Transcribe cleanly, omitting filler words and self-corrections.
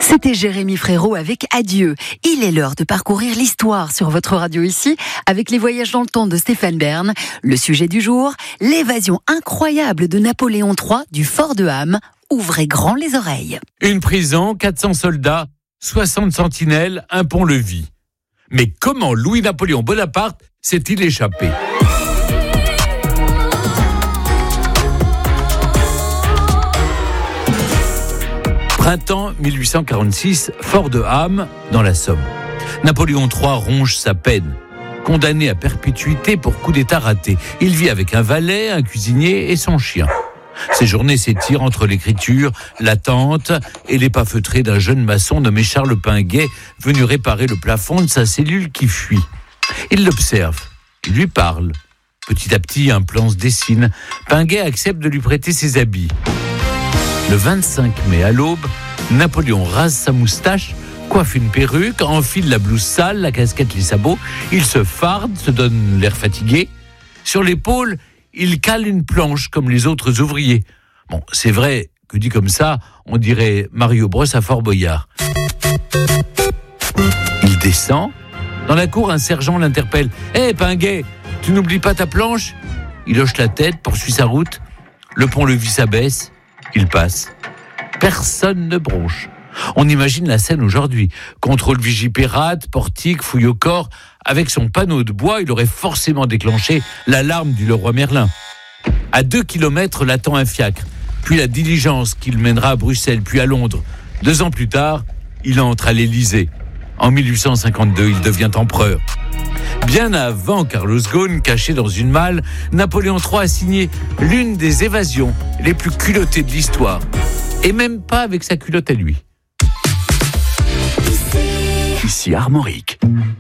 C'était Jérémy Frérot avec Adieu. Il est l'heure de parcourir l'histoire sur votre radio ici, avec les voyages dans le temps de Stéphane Bern. Le sujet du jour, l'évasion incroyable de Napoléon III du fort de Ham. Ouvrez grand les oreilles. Une prison, 400 soldats, 60 sentinelles, un pont-levis. Mais comment Louis-Napoléon Bonaparte s'est-il échappé ? Printemps 1846, fort de Ham, dans la Somme. Napoléon III ronge sa peine. Condamné à perpétuité pour coup d'État raté. Il vit avec un valet, un cuisinier et son chien. Ses journées s'étirent entre l'écriture, l'attente et les pas feutrés d'un jeune maçon nommé Charles Pinguet, venu réparer le plafond de sa cellule qui fuit. Il l'observe, il lui parle. Petit à petit, un plan se dessine. Pinguet accepte de lui prêter ses habits. Le 25 mai à l'aube, Napoléon rase sa moustache, coiffe une perruque, enfile la blouse sale, la casquette, les sabots. Il se farde, se donne l'air fatigué. Sur l'épaule, il cale une planche comme les autres ouvriers. Bon, c'est vrai que dit comme ça, on dirait Mario Bros à Fort Boyard. Il descend. Dans la cour, un sergent l'interpelle. « Hé, Pinguet, tu n'oublies pas ta planche ?» Il hoche la tête, poursuit sa route. Le pont-levis s'abaisse. Il passe. Personne ne bronche. On imagine la scène aujourd'hui. Contrôle Vigipirate, portique, fouille au corps. Avec son panneau de bois, il aurait forcément déclenché l'alarme du Leroy Merlin. À 2 kilomètres l'attend un fiacre. Puis la diligence qui le mènera à Bruxelles, puis à Londres. 2 ans plus tard, il entre à l'Élysée. En 1852, il devient empereur. Bien avant Carlos Ghosn, caché dans une malle, Napoléon III a signé l'une des évasions les plus culottées de l'histoire. Et même pas avec sa culotte à lui. Ici Armorique.